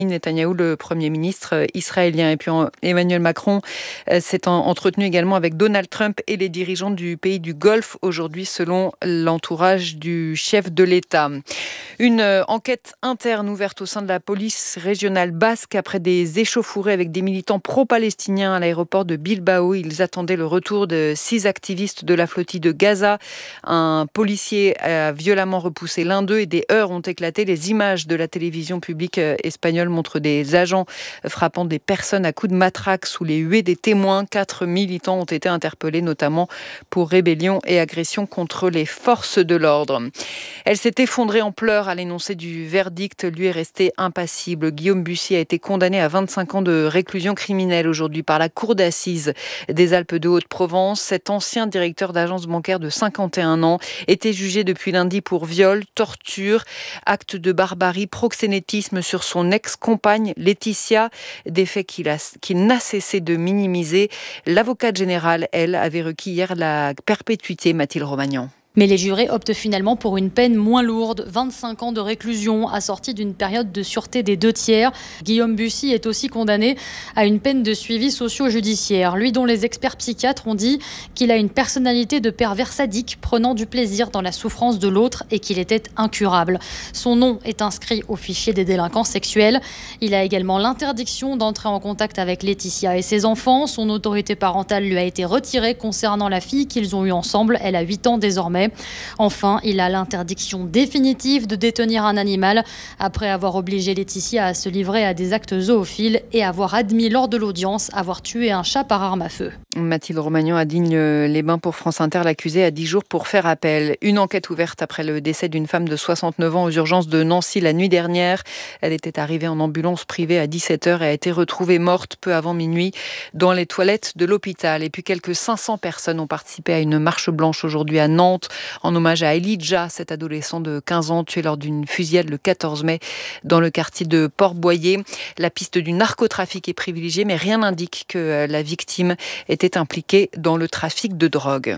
Netanyahou, le Premier ministre israélien. Et puis Emmanuel Macron s'est entretenu également avec Donald Trump et les dirigeants du pays du Golfe aujourd'hui, selon l'entourage du chef de l'État. Une enquête interne ouverte au sein de la police régionale basque après des échauffourées avec des militants pro-palestiniens à l'aéroport de Bilbao. Ils attendaient le retour de 6 activistes de la flottille de Gaza. Un policier a violemment repoussé l'un d'eux et des heurts ont éclaté. Les images de la télévision publique espagnole montrent des agents frappant des personnes à coups de matraque sous les huées des témoins. 4 militants ont été interpellés, notamment pour rébellion et agression contre les forces de l'ordre. Elle s'est effondrée en pleurs à l'énoncé du verdict. Lui est resté impassible. Guillaume Bussy a été condamné à 25 ans de réclusion criminelle aujourd'hui par la cour d'assises des Alpes de Haute-Provence. Cet ancien directeur d'agence bancaire de 51 ans était jugé depuis lundi pour viol, torture, acte de barbarie, proxénétisme sur son ex-compagne Laetitia, des faits qu'il n'a cessé de minimiser. L'avocate générale, elle, avait requis hier la perpétuité, Mathilde Romagnan. Mais les jurés optent finalement pour une peine moins lourde, 25 ans de réclusion, assortie d'une période de sûreté des 2/3. Guillaume Bussy est aussi condamné à une peine de suivi socio-judiciaire. Lui dont les experts psychiatres ont dit qu'il a une personnalité de pervers sadique, prenant du plaisir dans la souffrance de l'autre et qu'il était incurable. Son nom est inscrit au fichier des délinquants sexuels. Il a également l'interdiction d'entrer en contact avec Laetitia et ses enfants. Son autorité parentale lui a été retirée concernant la fille qu'ils ont eue ensemble. Elle a 8 ans désormais. Enfin, il a l'interdiction définitive de détenir un animal après avoir obligé Laetitia à se livrer à des actes zoophiles et avoir admis lors de l'audience avoir tué un chat par arme à feu. Mathilde Romagnan à Digne-les-Bains pour France Inter. L'accusé a 10 jours pour faire appel. Une enquête ouverte après le décès d'une femme de 69 ans aux urgences de Nancy la nuit dernière. Elle était arrivée en ambulance privée à 17h et a été retrouvée morte peu avant minuit dans les toilettes de l'hôpital. Et puis quelques 500 personnes ont participé à une marche blanche aujourd'hui à Nantes en hommage à Elijah, cet adolescent de 15 ans tué lors d'une fusillade le 14 mai dans le quartier de Port-Boyer. La piste du narcotrafic est privilégiée, mais rien n'indique que la victime était impliquée dans le trafic de drogue.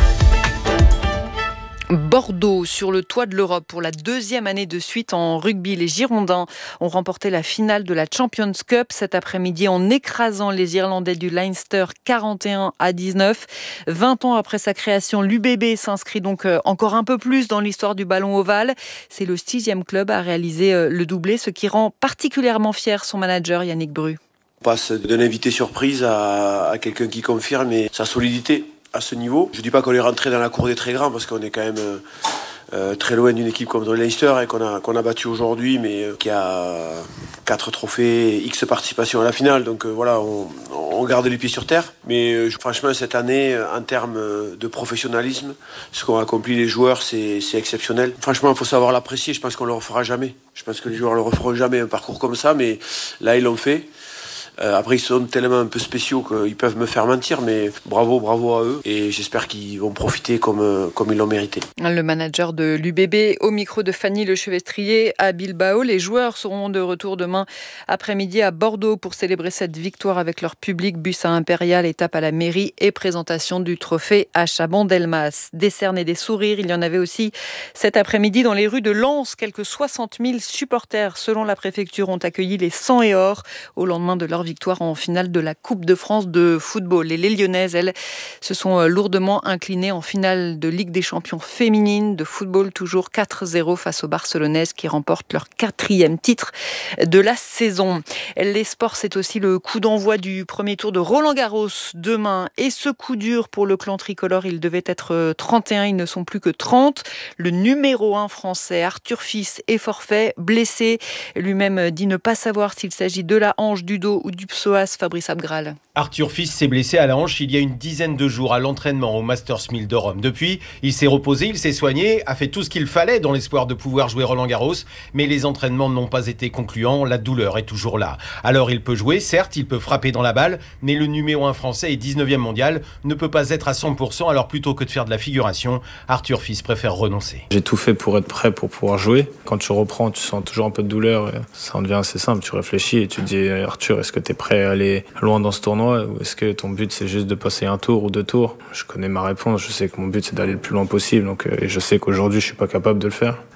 Bordeaux, sur le toit de l'Europe pour la 2e année de suite en rugby. Les Girondins ont remporté la finale de la Champions Cup cet après-midi en écrasant les Irlandais du Leinster 41-19. 20 ans après sa création, l'UBB s'inscrit donc encore un peu plus dans l'histoire du ballon ovale. C'est le 6e club à réaliser le doublé, ce qui rend particulièrement fier son manager Yannick Bru. On passe d'un invité surprise à quelqu'un qui confirme sa solidité. À ce niveau, je ne dis pas qu'on est rentré dans la cour des très grands parce qu'on est quand même très loin d'une équipe comme le Leicester et qu'on a battu aujourd'hui, mais qui a 4 trophées, X participations à la finale. Donc voilà, on garde les pieds sur terre. Mais franchement, cette année, en termes de professionnalisme, ce qu'ont accompli les joueurs, c'est exceptionnel. Franchement, il faut savoir l'apprécier. Je pense qu'on ne le refera jamais. Je pense que les joueurs ne le referont jamais un parcours comme ça, mais là, ils l'ont fait. Après, ils sont tellement un peu spéciaux qu'ils peuvent me faire mentir, mais bravo à eux. Et j'espère qu'ils vont profiter comme ils l'ont mérité. Le manager de l'UBB au micro de Fanny Lechevestrier à Bilbao. Les joueurs seront de retour demain après-midi à Bordeaux pour célébrer cette victoire avec leur public. Bus à Impérial, étape à la mairie et présentation du trophée à Chaban-Delmas. Décerner des sourires, il y en avait aussi cet après-midi dans les rues de Lens. Quelques 60 000 supporters, selon la préfecture, ont accueilli les 100 et or au lendemain de leur victoire en finale de la Coupe de France de football. Et les Lyonnaises, elles, se sont lourdement inclinées en finale de Ligue des Champions féminine de football, toujours 4-0 face aux Barcelonaises qui remportent leur 4e titre de la saison. Les sports, c'est aussi le coup d'envoi du premier tour de Roland-Garros demain. Et ce coup dur pour le clan tricolore, il devait être 31, ils ne sont plus que 30. Le numéro 1 français, Arthur Fils, est forfait, blessé. Lui-même dit ne pas savoir s'il s'agit de la hanche, du dos ou du psoas. Fabrice Abgral. Arthur Fils s'est blessé à la hanche il y a une dizaine de jours à l'entraînement au Masters 1000 de Rome. Depuis, il s'est reposé, il s'est soigné, a fait tout ce qu'il fallait dans l'espoir de pouvoir jouer Roland-Garros, mais les entraînements n'ont pas été concluants, la douleur est toujours là. Alors il peut jouer, certes, il peut frapper dans la balle, mais le numéro 1 français et 19e mondial ne peut pas être à 100%, alors plutôt que de faire de la figuration, Arthur Fils préfère renoncer. J'ai tout fait pour être prêt pour pouvoir jouer. Quand tu reprends, tu sens toujours un peu de douleur, ça en devient assez simple, tu réfléchis et tu te dis Arthur, est-ce que tu es prêt à aller loin dans ce tournoi ou est-ce que ton but c'est juste de passer un tour ou 2 tours? Je connais ma réponse, je sais que mon but c'est d'aller le plus loin possible et je sais qu'aujourd'hui je suis pas capable de le faire.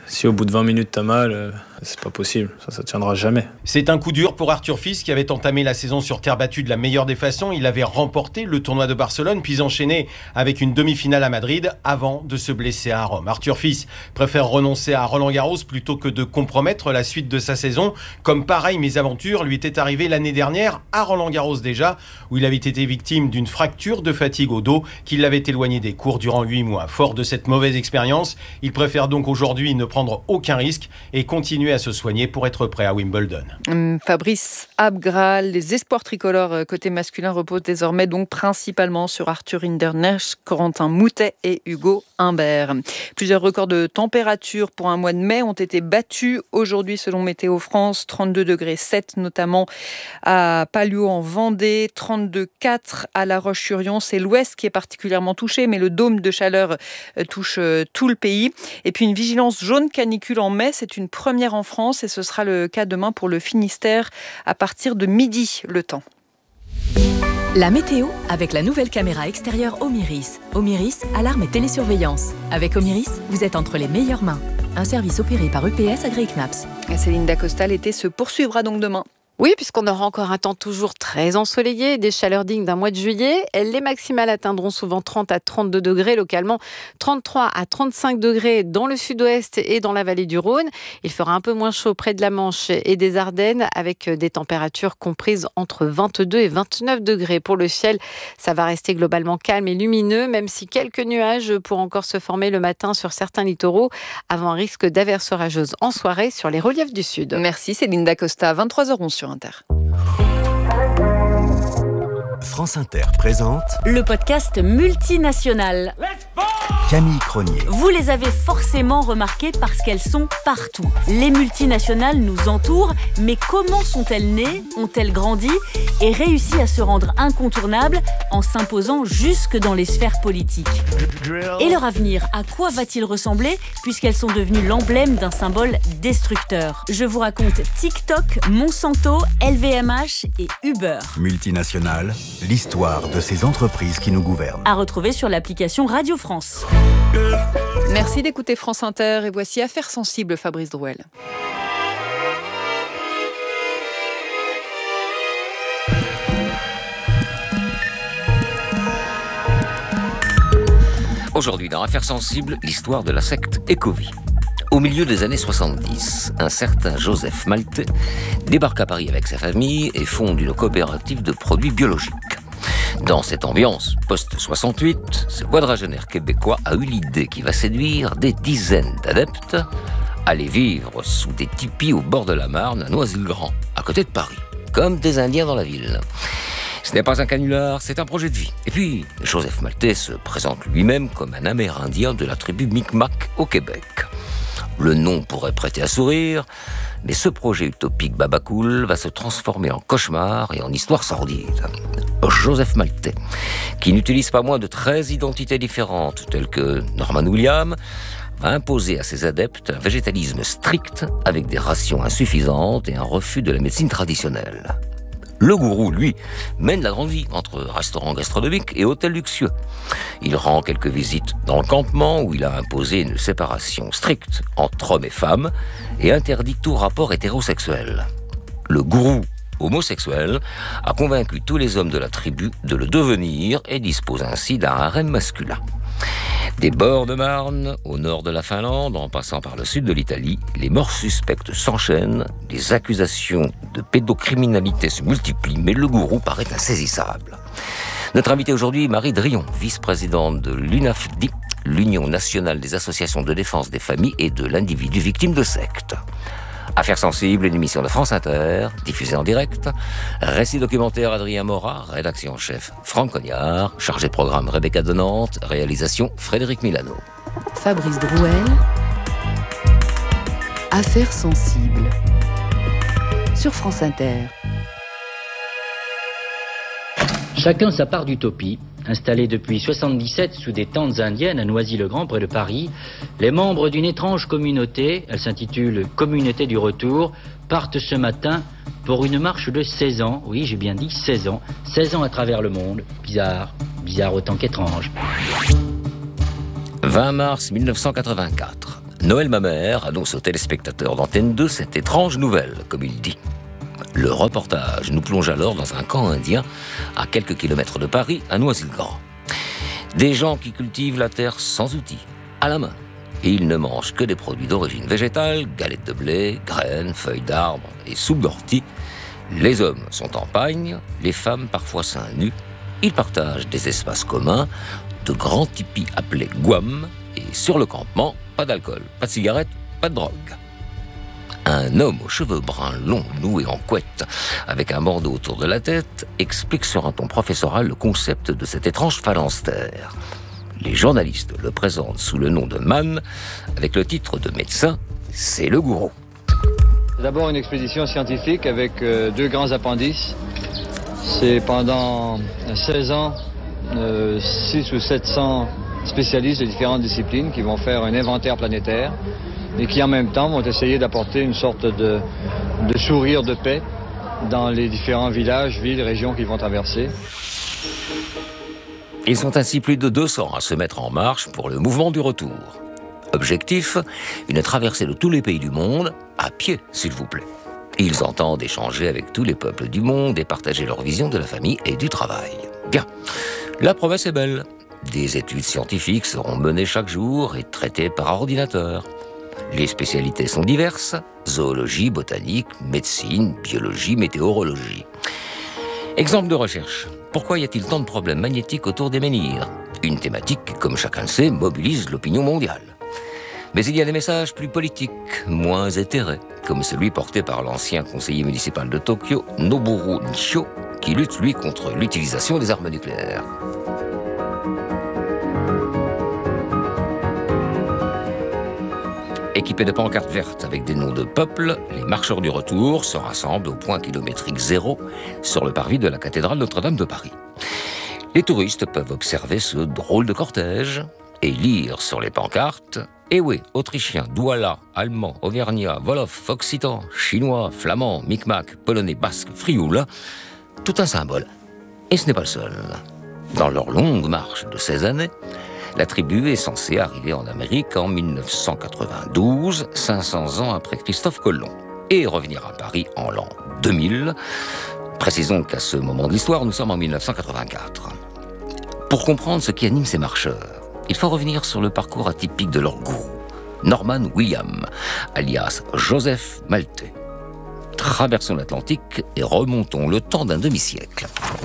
Si au bout de 20 minutes t'as mal, c'est pas possible, ça tiendra jamais. C'est un coup dur pour Arthur Fils qui avait entamé la saison sur terre battue de la meilleure des façons. Il avait remporté le tournoi de Barcelone, puis enchaîné avec une demi-finale à Madrid avant de se blesser à Rome. Arthur Fils préfère renoncer à Roland-Garros plutôt que de compromettre la suite de sa saison. Comme pareille mésaventure lui était arrivée l'année dernière à Roland-Garros déjà, où il avait été victime d'une fracture de fatigue au dos qui l'avait éloigné des cours durant 8 mois. Fort de cette mauvaise expérience, il préfère donc aujourd'hui ne prendre aucun risque et continuer à se soigner pour être prêt à Wimbledon. Fabrice Abgral, les espoirs tricolores côté masculin reposent désormais donc principalement sur Arthur Hinderknecht, Corentin Moutet et Hugo Humbert. Plusieurs records de température pour un mois de mai ont été battus aujourd'hui selon Météo France. 32,7 degrés notamment à Palluau en Vendée, 32,4 à La Roche-sur-Yon. C'est l'ouest qui est particulièrement touché, mais le dôme de chaleur touche tout le pays. Et puis une vigilance jaune canicule en mai, c'est une première en France et ce sera le cas demain pour le Finistère à partir de midi le temps. La météo avec la nouvelle caméra extérieure Omiris. Omiris, alarme et télésurveillance. Avec Omiris, vous êtes entre les meilleures mains. Un service opéré par UPS AgriKnaps. Céline Dacosta, l'été se poursuivra donc demain. Oui, puisqu'on aura encore un temps toujours très ensoleillé, des chaleurs dignes d'un mois de juillet. Les maximales atteindront souvent 30 à 32 degrés localement, 33 à 35 degrés dans le sud-ouest et dans la vallée du Rhône. Il fera un peu moins chaud près de la Manche et des Ardennes avec des températures comprises entre 22 et 29 degrés. Pour le ciel, ça va rester globalement calme et lumineux, même si quelques nuages pourront encore se former le matin sur certains littoraux avant un risque d'averses orageuses en soirée sur les reliefs du sud. Merci Céline Dacosta, 23h11 sur Inter. France Inter présente le podcast multinational. Camille Cronier. Vous les avez forcément remarquées parce qu'elles sont partout. Les multinationales nous entourent, mais comment sont-elles nées, ont-elles grandi et réussi à se rendre incontournables en s'imposant jusque dans les sphères politiques ? Et leur avenir, à quoi va-t-il ressembler puisqu'elles sont devenues l'emblème d'un symbole destructeur ? Je vous raconte TikTok, Monsanto, LVMH et Uber. Multinationales, l'histoire de ces entreprises qui nous gouvernent. À retrouver sur l'application Radio France. Merci d'écouter France Inter et voici Affaires sensibles, Fabrice Drouel. Aujourd'hui dans Affaires sensibles, l'histoire de la secte Ecovie. Au milieu des années 70, un certain Joseph Maltais débarque à Paris avec sa famille et fonde une coopérative de produits biologiques. Dans cette ambiance post-68, ce quadragénaire québécois a eu l'idée qui va séduire des dizaines d'adeptes à aller vivre sous des tipis au bord de la Marne à Noisy-le-Grand, à côté de Paris, comme des Indiens dans la ville. Ce n'est pas un canular, c'est un projet de vie. Et puis, Joseph Maltais se présente lui-même comme un Amérindien de la tribu Micmac au Québec. Le nom pourrait prêter à sourire, mais ce projet utopique babacool va se transformer en cauchemar et en histoire sordide. Joseph Maltais, qui n'utilise pas moins de 13 identités différentes, telles que Norman Williams, va imposer à ses adeptes un végétalisme strict avec des rations insuffisantes et un refus de la médecine traditionnelle. Le gourou, lui, mène la grande vie entre restaurants gastronomiques et hôtels luxueux. Il rend quelques visites dans le campement où il a imposé une séparation stricte entre hommes et femmes et interdit tout rapport hétérosexuel. Le gourou homosexuel a convaincu tous les hommes de la tribu de le devenir et dispose ainsi d'un harem masculin. Des bords de Marne, au nord de la Finlande, en passant par le sud de l'Italie, les morts suspectes s'enchaînent, les accusations de pédocriminalité se multiplient, mais le gourou paraît insaisissable. Notre invitée aujourd'hui, Marie Drion, vice-présidente de l'UNAFDI, l'Union nationale des associations de défense des familles et de l'individu victime de secte. Affaires sensibles, une émission de France Inter, diffusée en direct. Récit documentaire Adrien Morat, rédaction en chef Franck Cognard, chargé de programme Rebecca Denante, réalisation Frédéric Milano. Fabrice Drouel. Affaires sensibles. Sur France Inter. Chacun sa part d'utopie. Installés depuis 77 sous des tentes indiennes à Noisy-le-Grand près de Paris, les membres d'une étrange communauté, elle s'intitule Communauté du Retour, partent ce matin pour une marche de 16 ans, oui j'ai bien dit 16 ans à travers le monde, bizarre autant qu'étrange. 20 mars 1984, Noël Mamère annonce aux téléspectateurs d'Antenne 2 cette étrange nouvelle, comme il dit. Le reportage nous plonge alors dans un camp indien à quelques kilomètres de Paris, à Noisy-le-Grand. Des gens qui cultivent la terre sans outils, à la main. Et ils ne mangent que des produits d'origine végétale, galettes de blé, graines, feuilles d'arbres et soupe d'ortie. Les hommes sont en pagne, les femmes parfois seins nus. Ils partagent des espaces communs, de grands tipis appelés guam, et sur le campement, pas d'alcool, pas de cigarettes, pas de drogue. Un homme aux cheveux bruns longs, noués en couette, avec un bandeau autour de la tête, explique sur un ton professoral le concept de cette étrange phalanstère. Les journalistes le présentent sous le nom de man, avec le titre de médecin, c'est le gourou. C'est d'abord une expédition scientifique avec 2 grands appendices. C'est pendant 16 ans, 600 ou 700 spécialistes de différentes disciplines qui vont faire un inventaire planétaire et qui en même temps vont essayer d'apporter une sorte de sourire de paix dans les différents villages, villes, régions qu'ils vont traverser. Ils sont ainsi plus de 200 à se mettre en marche pour le mouvement du retour. Objectif, une traversée de tous les pays du monde, à pied s'il vous plaît. Ils entendent échanger avec tous les peuples du monde et partager leur vision de la famille et du travail. Bien, la promesse est belle. Des études scientifiques seront menées chaque jour et traitées par ordinateur. Les spécialités sont diverses, zoologie, botanique, médecine, biologie, météorologie. Exemple de recherche. Pourquoi y a-t-il tant de problèmes magnétiques autour des menhirs ? Une thématique qui, comme chacun le sait, mobilise l'opinion mondiale. Mais il y a des messages plus politiques, moins éthérés, comme celui porté par l'ancien conseiller municipal de Tokyo, Noboru Nishio, qui lutte, lui, contre l'utilisation des armes nucléaires. Équipés de pancartes vertes avec des noms de peuples, les marcheurs du retour se rassemblent au point kilométrique 0 sur le parvis de la cathédrale Notre-Dame de Paris. Les touristes peuvent observer ce drôle de cortège et lire sur les pancartes « Ewe, autrichien, douala, allemand, auvergnat, wolof, occitan, chinois, flamand, micmac, polonais, basque, frioul », tout un symbole. Et ce n'est pas le seul. Dans leur longue marche de 16 années, la tribu est censée arriver en Amérique en 1992, 500 ans après Christophe Colomb, et revenir à Paris en l'an 2000. Précisons qu'à ce moment de l'histoire, nous sommes en 1984. Pour comprendre ce qui anime ces marcheurs, il faut revenir sur le parcours atypique de leur gourou, Norman William, alias Joseph Maltais. Traversons l'Atlantique et remontons le temps d'un demi-siècle.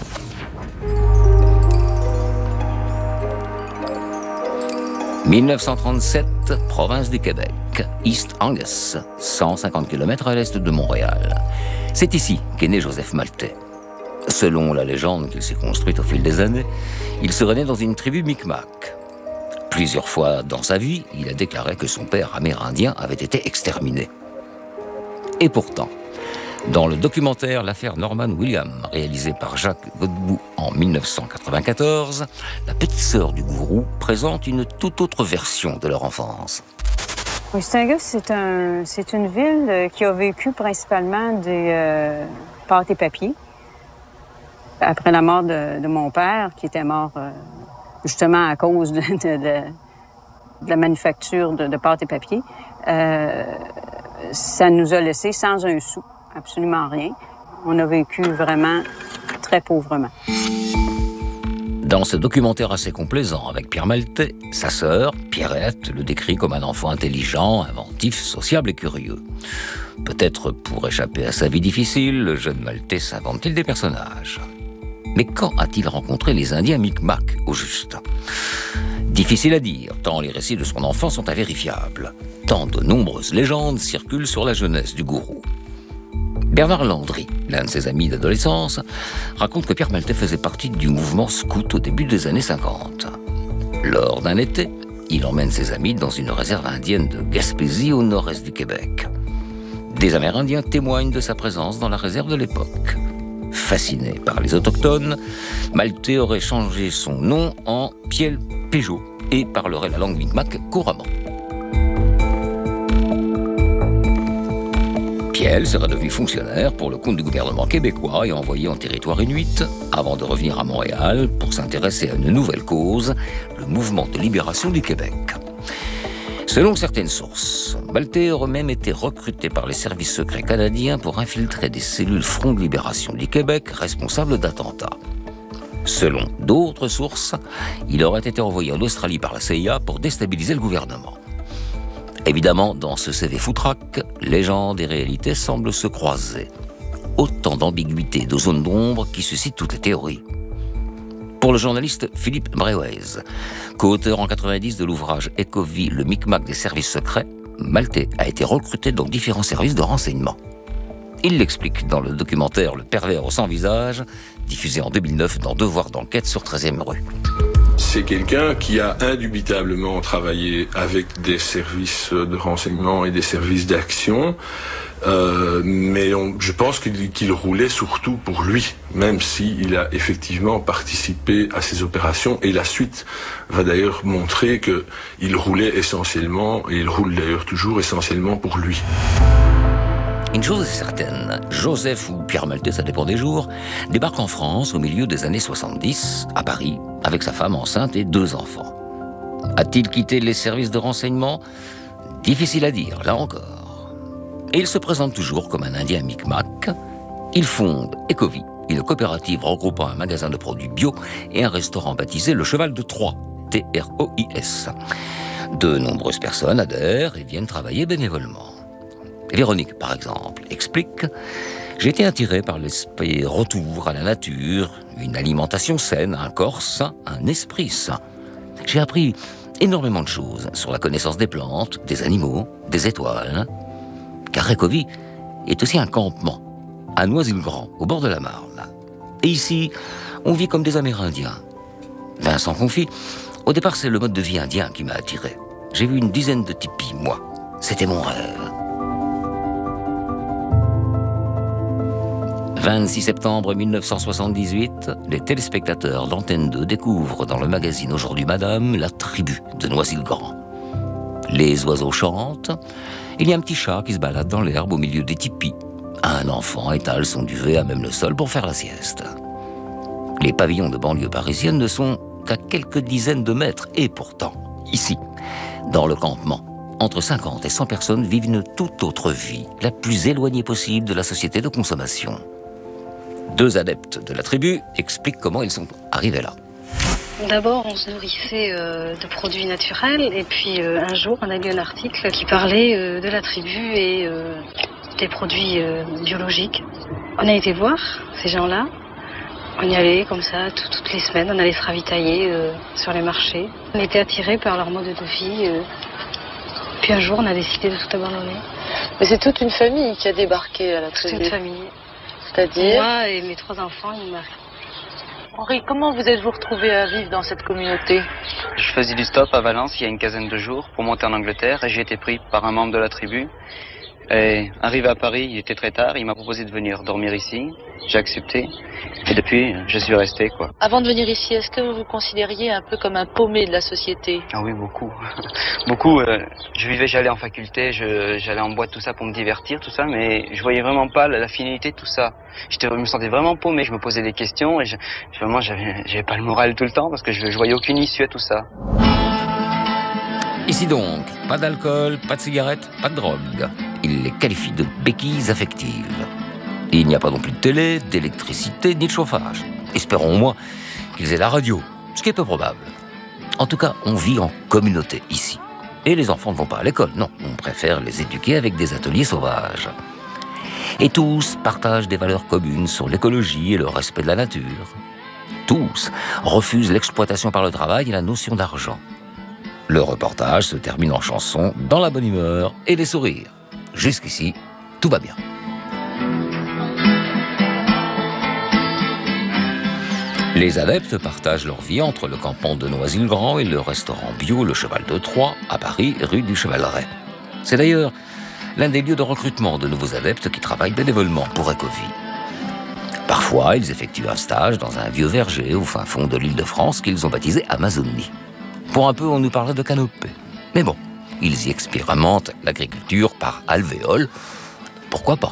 « 1937, province du Québec, East Angus, 150 km à l'est de Montréal. C'est ici qu'est né Joseph Maltais. Selon la légende qu'il s'est construite au fil des années, il serait né dans une tribu Micmac. Plusieurs fois dans sa vie, il a déclaré que son père amérindien avait été exterminé. Et pourtant, dans le documentaire L'affaire Norman William, réalisé par Jacques Godbout en 1994, la petite sœur du gourou présente une toute autre version de leur enfance. East Angus, c'est une ville qui a vécu principalement des pâtes et papiers. Après la mort de mon père, qui était mort justement à cause de la manufacture de pâtes et papiers, ça nous a laissé sans un sou. Absolument rien. On a vécu vraiment très pauvrement. Dans ce documentaire assez complaisant avec Pierre Maltais, sa sœur, Pierrette, le décrit comme un enfant intelligent, inventif, sociable et curieux. Peut-être pour échapper à sa vie difficile, le jeune Maltais s'invente-t-il des personnages. Mais quand a-t-il rencontré les Indiens Micmac, au juste ? Difficile à dire, tant les récits de son enfance sont invérifiables. Tant de nombreuses légendes circulent sur la jeunesse du gourou. Bernard Landry, l'un de ses amis d'adolescence, raconte que Pierre Maltais faisait partie du mouvement scout au début des années 50. Lors d'un été, il emmène ses amis dans une réserve indienne de Gaspésie au nord-est du Québec. Des Amérindiens témoignent de sa présence dans la réserve de l'époque. Fasciné par les autochtones, Maltais aurait changé son nom en Piel Péjo et parlerait la langue Micmac couramment. Piel serait devenu fonctionnaire pour le compte du gouvernement québécois et envoyé en territoire inuit avant de revenir à Montréal pour s'intéresser à une nouvelle cause, le mouvement de libération du Québec. Selon certaines sources, Maltais aurait même été recruté par les services secrets canadiens pour infiltrer des cellules Front de Libération du Québec responsables d'attentats. Selon d'autres sources, il aurait été envoyé en Australie par la CIA pour déstabiliser le gouvernement. Évidemment, dans ce CV foutraque, légende et réalité semblent se croiser. Autant d'ambiguïtés et de zones d'ombre qui suscitent toutes les théories. Pour le journaliste Philippe Breuez, co-auteur en 90 de l'ouvrage Ecovie, le micmac des services secrets, Maltais a été recruté dans différents services de renseignement. Il l'explique dans le documentaire Le pervers au sans visage, diffusé en 2009 dans Devoir d'enquête sur 13e rue. C'est quelqu'un qui a indubitablement travaillé avec des services de renseignement et des services d'action, mais je pense qu'il roulait surtout pour lui, même s'il a effectivement participé à ces opérations. Et la suite va d'ailleurs montrer qu'il roulait essentiellement, et il roule d'ailleurs toujours essentiellement pour lui. Une chose est certaine, Joseph ou Pierre Maltais, ça dépend des jours, débarque en France au milieu des années 70, à Paris, avec sa femme enceinte et 2 enfants. A-t-il quitté les services de renseignement ? Difficile à dire, là encore. Et il se présente toujours comme un Indien micmac. Il fonde Ecovie, une coopérative regroupant un magasin de produits bio et un restaurant baptisé Le Cheval de Troyes, TROIS. De nombreuses personnes adhèrent et viennent travailler bénévolement. Véronique, par exemple, explique « J'ai été attiré par l'esprit retour à la nature, une alimentation saine, un corps sain, un esprit sain. J'ai appris énormément de choses sur la connaissance des plantes, des animaux, des étoiles. Car Ecovie est aussi un campement, à Noisy-le-Grand, au bord de la Marne. Et ici, on vit comme des Amérindiens. » Vincent confie « Au départ, c'est le mode de vie indien qui m'a attiré. J'ai vu une dizaine de tipis, moi. C'était mon rêve. » 26 septembre 1978, les téléspectateurs d'Antenne 2 découvrent dans le magazine Aujourd'hui Madame la tribu de Noisy-le-Grand. Les oiseaux chantent, il y a un petit chat qui se balade dans l'herbe au milieu des tipis. Un enfant étale son duvet à même le sol pour faire la sieste. Les pavillons de banlieue parisienne ne sont qu'à quelques dizaines de mètres et pourtant, ici, dans le campement, entre 50 et 100 personnes vivent une toute autre vie, la plus éloignée possible de la société de consommation. 2 adeptes de la tribu expliquent comment ils sont arrivés là. D'abord, on se nourrissait de produits naturels et puis un jour, on a lu un article qui parlait de la tribu et des produits biologiques. On a été voir ces gens-là. On y allait comme ça toutes les semaines, on allait se ravitailler sur les marchés. On était attirés par leur mode de vie. Puis un jour, on a décidé de tout abandonner. Mais c'est toute une famille qui a débarqué à la tribu. Toute une famille. C'est-à-dire ? Moi et mes 3 enfants et mon mari. Henri, comment vous êtes-vous retrouvé à vivre dans cette communauté ? Je faisais du stop à Valence il y a une quinzaine de jours pour monter en Angleterre et j'ai été pris par un membre de la tribu. Et arrivé à Paris, il était très tard, il m'a proposé de venir dormir ici. J'ai accepté et depuis, je suis resté, quoi. Avant de venir ici, est-ce que vous vous considériez un peu comme un paumé de la société ? Ah oui, beaucoup. Beaucoup. J'allais en faculté, j'allais en boîte, tout ça pour me divertir, tout ça, mais je voyais vraiment pas la finalité de tout ça. Je me sentais vraiment paumé, je me posais des questions et vraiment, j'avais pas le moral tout le temps parce que je voyais aucune issue à tout ça. Ici donc, pas d'alcool, pas de cigarettes, pas de drogue. Il les qualifie de béquilles affectives. Et il n'y a pas non plus de télé, d'électricité, ni de chauffage. Espérons au moins qu'ils aient la radio, ce qui est peu probable. En tout cas, on vit en communauté ici. Et les enfants ne vont pas à l'école, non. On préfère les éduquer avec des ateliers sauvages. Et tous partagent des valeurs communes sur l'écologie et le respect de la nature. Tous refusent l'exploitation par le travail et la notion d'argent. Le reportage se termine en chanson, dans la bonne humeur et les sourires. Jusqu'ici, tout va bien. Les adeptes partagent leur vie entre le campement de Noisy-le-Grand et le restaurant bio Le Cheval de Troyes, à Paris, rue du Chevaleret. C'est d'ailleurs l'un des lieux de recrutement de nouveaux adeptes qui travaillent bénévolement pour Ecovie. Parfois, ils effectuent un stage dans un vieux verger au fin fond de l'Île-de-France qu'ils ont baptisé Amazonie. Pour un peu, on nous parlait de canopée. Mais bon, ils y expérimentent l'agriculture par alvéole. Pourquoi pas ?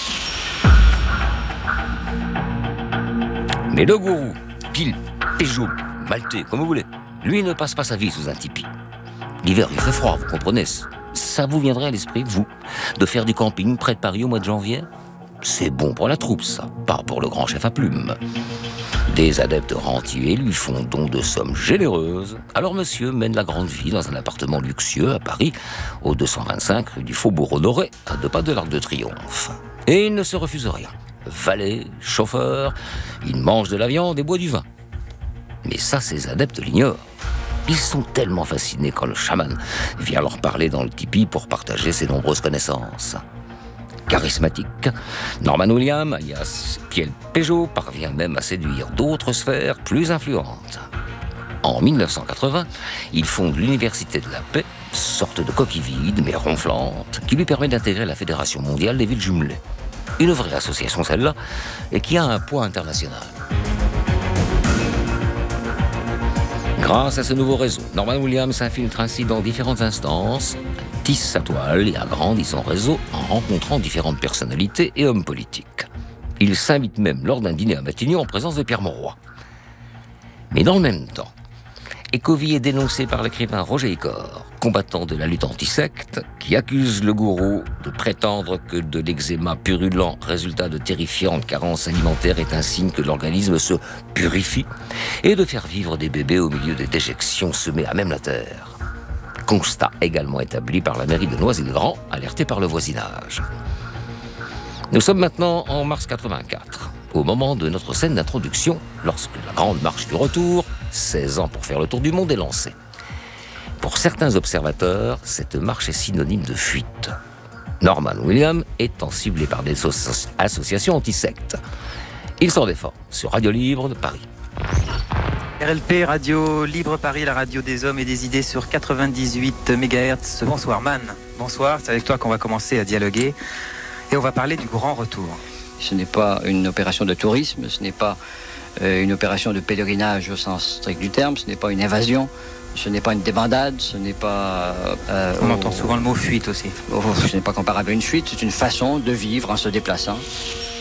Mais le gourou, Pile, Peugeot, Maltais, comme vous voulez, lui ne passe pas sa vie sous un tipi. L'hiver, il fait froid, vous comprenez. Ça vous viendrait à l'esprit, vous, de faire du camping près de Paris au mois de janvier? C'est bon pour la troupe, ça, pas pour le grand chef à plumes. Des adeptes rentiers lui font don de sommes généreuses. Alors monsieur mène la grande vie dans un appartement luxueux à Paris, au 225 rue du Faubourg-Honoré, à 2 pas de l'Arc de Triomphe. Et il ne se refuse rien. Valet, chauffeur, il mange de la viande et boit du vin. Mais ça, ces adeptes l'ignorent. Ils sont tellement fascinés quand le chaman vient leur parler dans le tipi pour partager ses nombreuses connaissances. Charismatique, Norman Williams, alias Piel Peugeot, parvient même à séduire d'autres sphères plus influentes. En 1980, il fonde l'Université de la Paix, sorte de coquille vide mais ronflante, qui lui permet d'intégrer la Fédération mondiale des villes jumelées. Une vraie association celle-là, et qui a un poids international. Grâce à ce nouveau réseau, Norman Williams s'infiltre ainsi dans différentes instances, tisse sa toile et agrandit son réseau en rencontrant différentes personnalités et hommes politiques. Il s'invite même lors d'un dîner à Matignon en présence de Pierre Mauroy. Mais dans le même temps, Ecovy est dénoncé par l'écrivain Roger Icor, combattant de la lutte anti-secte, qui accuse le gourou de prétendre que de l'eczéma purulent, résultat de terrifiantes carences alimentaires, est un signe que l'organisme se purifie, et de faire vivre des bébés au milieu des déjections semées à même la terre. Constat également établi par la mairie de Noisy-le-Grand, alertée par le voisinage. Nous sommes maintenant en mars 84, au moment de notre scène d'introduction, lorsque la grande marche du retour, 16 ans pour faire le tour du monde, est lancée. Pour certains observateurs, cette marche est synonyme de fuite. Norman Williams étant ciblé par des associations anti-sectes. Il s'en défend sur Radio Libre de Paris. RLP, Radio Libre Paris, la radio des hommes et des idées sur 98 MHz. Bonsoir Man. Bonsoir, c'est avec toi qu'on va commencer à dialoguer et on va parler du grand retour. Ce n'est pas une opération de tourisme, ce n'est pas une opération de pèlerinage au sens strict du terme, ce n'est pas une invasion, ce n'est pas une débandade, ce n'est pas... on entend souvent le mot fuite aussi. Ce n'est pas comparable à une fuite, c'est une façon de vivre en se déplaçant.